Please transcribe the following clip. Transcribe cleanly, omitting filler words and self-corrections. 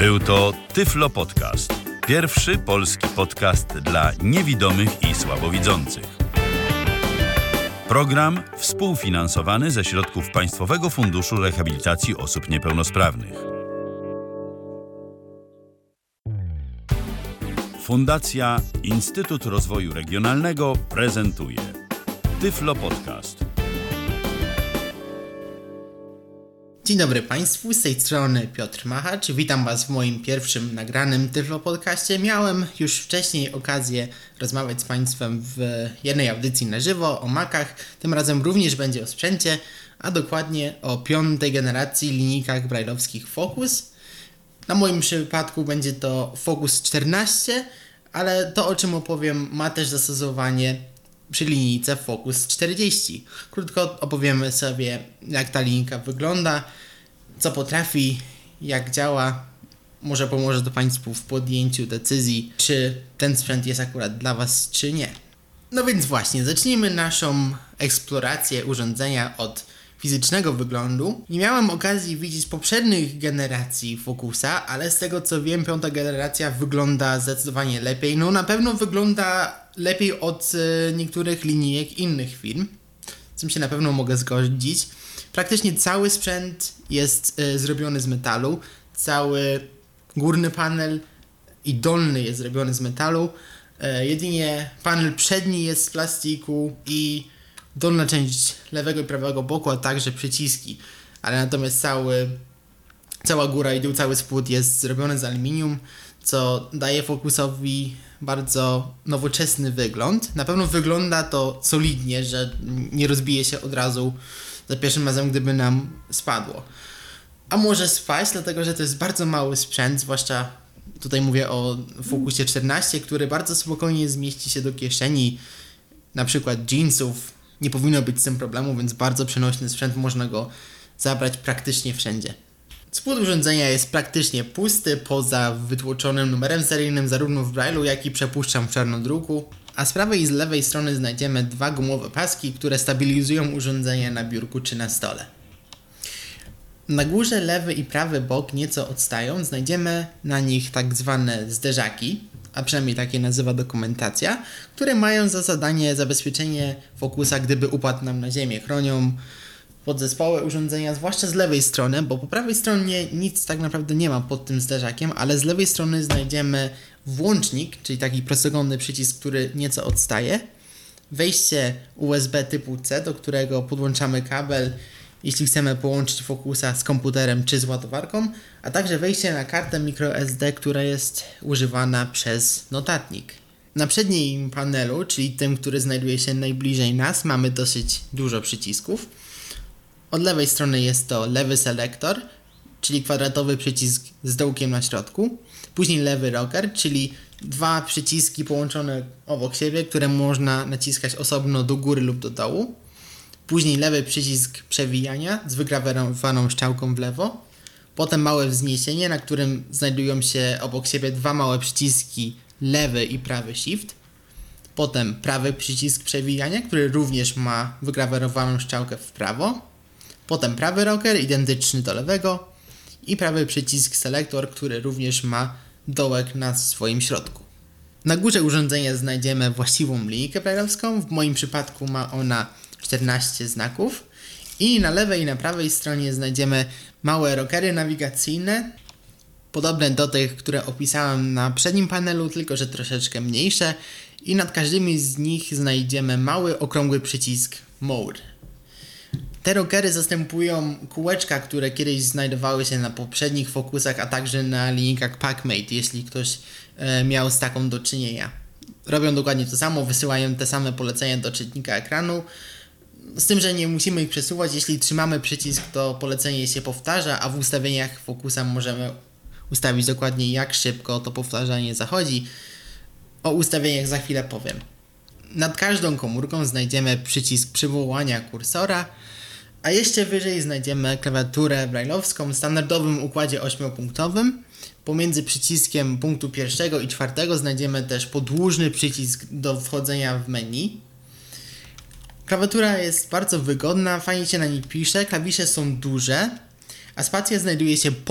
Był to Tyflo Podcast. Pierwszy polski podcast dla niewidomych i słabowidzących. Program współfinansowany ze środków Państwowego Funduszu Rehabilitacji Osób Niepełnosprawnych. Fundacja Instytut Rozwoju Regionalnego prezentuje Tyflo Podcast. Dzień dobry Państwu, z tej strony Piotr Machacz. Witam Was w moim pierwszym nagranym Tyflo Podcaście. Miałem już wcześniej okazję rozmawiać z Państwem w jednej audycji na żywo o Macach. Tym razem również będzie o sprzęcie, a dokładnie o 5. generacji linijkach brajlowskich Focus. Na moim przypadku będzie to Focus 14, ale to, o czym opowiem, ma też zastosowanie przy linijce Focus 40. Krótko opowiemy sobie, jak ta linijka wygląda, co potrafi, jak działa. Może pomoże to Państwu w podjęciu decyzji, czy ten sprzęt jest akurat dla Was, czy nie. No więc właśnie, zacznijmy naszą eksplorację urządzenia od fizycznego wyglądu. Nie miałem okazji widzieć poprzednich generacji Focusa, ale z tego co wiem, 5. generacja wygląda zdecydowanie lepiej. No na pewno wygląda lepiej od niektórych linijek innych firm, z tym się na pewno mogę zgodzić. Praktycznie cały sprzęt jest zrobiony z metalu. Cały górny panel i dolny jest zrobiony z metalu. Jedynie panel przedni jest z plastiku i dolna część lewego i prawego boku, a także przyciski. Ale natomiast cała góra i dół, cały spód jest zrobiony z aluminium, co daje Focusowi bardzo nowoczesny wygląd. Na pewno wygląda to solidnie, że nie rozbije się od razu za pierwszym razem, gdyby nam spadło. A może spaść, dlatego że to jest bardzo mały sprzęt, zwłaszcza tutaj mówię o Focusie 14, który bardzo spokojnie zmieści się do kieszeni, na przykład jeansów. Nie powinno być z tym problemu, więc bardzo przenośny sprzęt, można go zabrać praktycznie wszędzie. Spód urządzenia jest praktycznie pusty, poza wytłoczonym numerem seryjnym zarówno w Braille'u, jak i przepuszczam w czarnodruku. A z prawej i z lewej strony znajdziemy 2 gumowe paski, które stabilizują urządzenie na biurku czy na stole. Na górze lewy i prawy bok nieco odstają, znajdziemy na nich tak zwane zderzaki, a przynajmniej takie nazywa dokumentacja, które mają za zadanie zabezpieczenie Focusa, gdyby upadł nam na ziemię. Chronią podzespoły urządzenia, zwłaszcza z lewej strony, bo po prawej stronie nic tak naprawdę nie ma pod tym zderzakiem, ale z lewej strony znajdziemy włącznik, czyli taki prostokątny przycisk, który nieco odstaje, wejście USB typu C, do którego podłączamy kabel, jeśli chcemy połączyć Focusa z komputerem czy z ładowarką, a także wejście na kartę microSD, która jest używana przez notatnik. Na przednim panelu, czyli tym, który znajduje się najbliżej nas, mamy dosyć dużo przycisków. Od lewej strony jest to lewy selektor, czyli kwadratowy przycisk z dołkiem na środku. Później lewy rocker, czyli 2 przyciski połączone obok siebie, które można naciskać osobno do góry lub do dołu. Później lewy przycisk przewijania z wygrawerowaną strzałką w lewo. Potem małe wzniesienie, na którym znajdują się obok siebie 2 małe przyciski lewy i prawy shift. Potem prawy przycisk przewijania, który również ma wygrawerowaną strzałkę w prawo. Potem prawy rocker, identyczny do lewego. I prawy przycisk selektor, który również ma dołek na swoim środku. Na górze urządzenia znajdziemy właściwą linijkę brajlowską. W moim przypadku ma ona 14 znaków. I na lewej i na prawej stronie znajdziemy małe rockery nawigacyjne, podobne do tych, które opisałem na przednim panelu, tylko że troszeczkę mniejsze. I nad każdymi z nich znajdziemy mały, okrągły przycisk Mode. Te rockery zastępują kółeczka, które kiedyś znajdowały się na poprzednich Focusach, a także na linijkach PackMate, jeśli ktoś miał z taką do czynienia. Robią dokładnie to samo, wysyłają te same polecenia do czytnika ekranu, z tym, że nie musimy ich przesuwać. Jeśli trzymamy przycisk, to polecenie się powtarza, a w ustawieniach Focusa możemy ustawić dokładnie, jak szybko to powtarzanie zachodzi. O ustawieniach za chwilę powiem. Nad każdą komórką znajdziemy przycisk przywołania kursora, a jeszcze wyżej znajdziemy klawiaturę brajlowską w standardowym układzie 8-punktowym. Pomiędzy przyciskiem punktu 1 i 4 znajdziemy też podłużny przycisk do wchodzenia w menu. Klawiatura jest bardzo wygodna, fajnie się na niej pisze, klawisze są duże, a spacja znajduje się